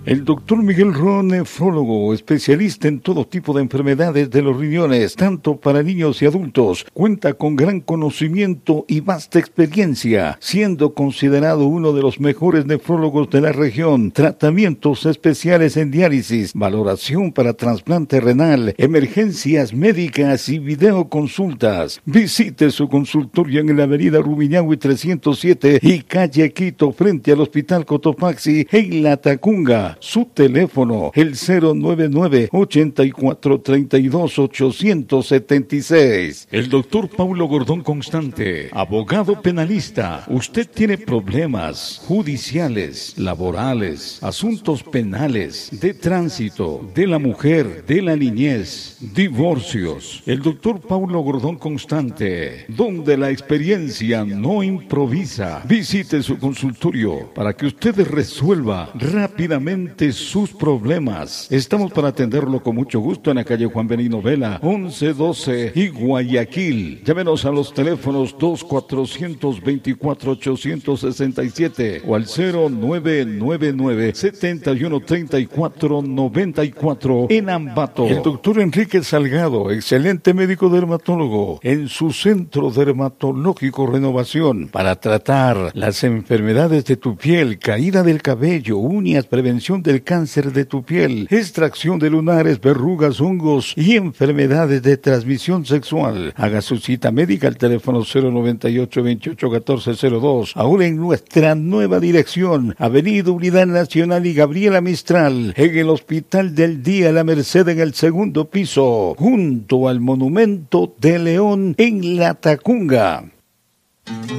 El doctor Miguel Ron, nefrólogo, especialista en todo tipo de enfermedades de los riñones, tanto para niños y adultos, cuenta con gran conocimiento y vasta experiencia, siendo considerado uno de los mejores nefrólogos de la región. Tratamientos especiales en diálisis, valoración para trasplante renal, emergencias médicas y videoconsultas. Visite su consultorio en la avenida Rumiñahui 307 y calle Quito, frente al Hospital Cotopaxi, en La Tacunga. Su teléfono, el 099-8432-876. El doctor Paulo Gordón Constante, abogado penalista. Usted tiene problemas judiciales, laborales, asuntos penales, de tránsito, de la mujer, de la niñez, divorcios. El doctor Paulo Gordón Constante, donde la experiencia no improvisa. Visite su consultorio para que usted resuelva rápidamente sus problemas. Estamos para atenderlo con mucho gusto en la calle Juan Benigno Vela, 1112 y Guayaquil. Llámenos a los teléfonos 2-424-867 o al 0999-713494 en Ambato. El doctor Enrique Salgado, excelente médico dermatólogo, en su centro dermatológico Renovación, para tratar las enfermedades de tu piel, caída del cabello, uñas, prevención del cáncer de tu piel, extracción de lunares, verrugas, hongos y enfermedades de transmisión sexual. Haga su cita médica al teléfono 098-281402. Ahora en nuestra nueva dirección, Avenida Unidad Nacional y Gabriela Mistral, en el Hospital del Día La Merced, en el segundo piso, junto al Monumento de León en La Tacunga.